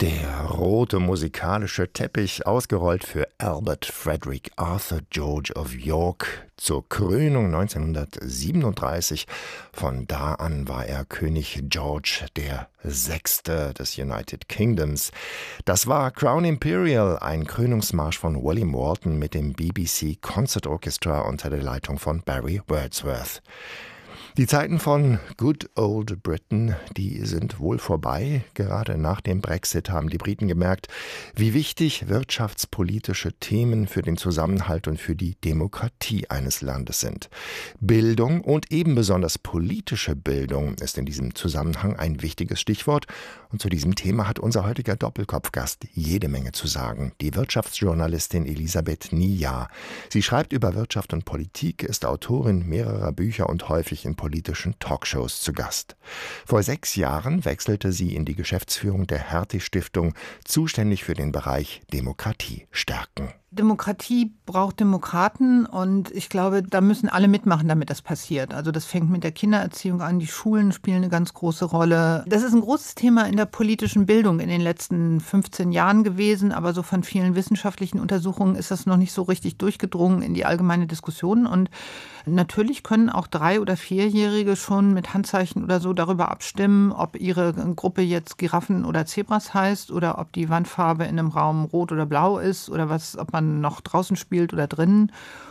Der rote musikalische Teppich, ausgerollt für Albert Frederick Arthur George of York zur Krönung 1937. Von da an war er König George VI. Des United Kingdoms. Das war Crown Imperial, ein Krönungsmarsch von William Walton mit dem BBC Concert Orchestra unter der Leitung von Barry Wordsworth. Die Zeiten von Good Old Britain, die sind wohl vorbei. Gerade nach dem Brexit haben die Briten gemerkt, wie wichtig wirtschaftspolitische Themen für den Zusammenhalt und für die Demokratie eines Landes sind. Bildung und eben besonders politische Bildung ist in diesem Zusammenhang ein wichtiges Stichwort. Und zu diesem Thema hat unser heutiger Doppelkopfgast jede Menge zu sagen. Die Wirtschaftsjournalistin Elisabeth Nijar. Sie schreibt über Wirtschaft und Politik, ist Autorin mehrerer Bücher und häufig in politischen Talkshows zu Gast. Vor 6 Jahren wechselte sie in die Geschäftsführung der Hertie-Stiftung, zuständig für den Bereich Demokratie stärken. Demokratie braucht Demokraten und ich glaube, da müssen alle mitmachen, damit das passiert. Also das fängt mit der Kindererziehung an, die Schulen spielen eine ganz große Rolle. Das ist ein großes Thema in der politischen Bildung in den letzten 15 Jahren gewesen, aber so von vielen wissenschaftlichen Untersuchungen ist das noch nicht so richtig durchgedrungen in die allgemeine Diskussion. Und natürlich können auch 3- oder 4-Jährige schon mit Handzeichen oder so darüber abstimmen, ob ihre Gruppe jetzt Giraffen oder Zebras heißt oder ob die Wandfarbe in einem Raum rot oder blau ist oder ob man noch draußen spielt oder drinnen.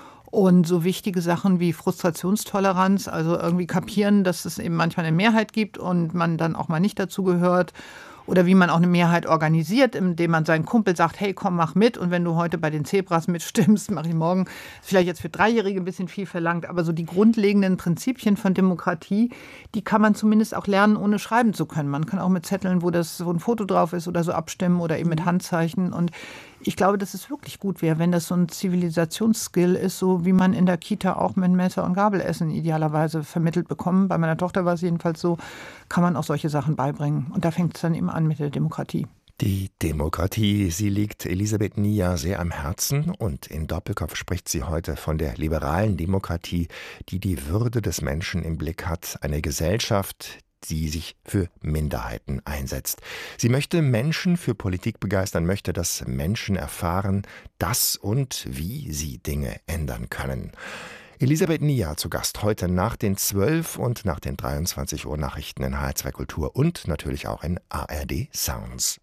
Und so wichtige Sachen wie Frustrationstoleranz, also irgendwie kapieren, dass es eben manchmal eine Mehrheit gibt und man dann auch mal nicht dazu gehört. Oder wie man auch eine Mehrheit organisiert, indem man seinen Kumpel sagt, hey, komm, mach mit. Und wenn du heute bei den Zebras mitstimmst, mache ich morgen. Ist vielleicht jetzt für 3-Jährige ein bisschen viel verlangt, aber so die grundlegenden Prinzipien von Demokratie, die kann man zumindest auch lernen, ohne schreiben zu können. Man kann auch mit Zetteln, wo ein Foto drauf ist oder so abstimmen oder eben mit Handzeichen. Und ich glaube, dass es wirklich gut wäre, wenn das so ein Zivilisationsskill ist, so wie man in der Kita auch mit Messer und Gabel essen idealerweise vermittelt bekommen. Bei meiner Tochter war es jedenfalls so, kann man auch solche Sachen beibringen. Und da fängt es dann eben an mit der Demokratie. Die Demokratie, sie liegt Elisabeth Nijar sehr am Herzen und in Doppelkopf spricht sie heute von der liberalen Demokratie, die die Würde des Menschen im Blick hat, eine Gesellschaft, die sich für Minderheiten einsetzt. Sie möchte Menschen für Politik begeistern, möchte, dass Menschen erfahren, dass und wie sie Dinge ändern können. Elisabeth Nijar zu Gast heute nach den 12 und nach den 23 Uhr Nachrichten in HR2 Kultur und natürlich auch in ARD Sounds.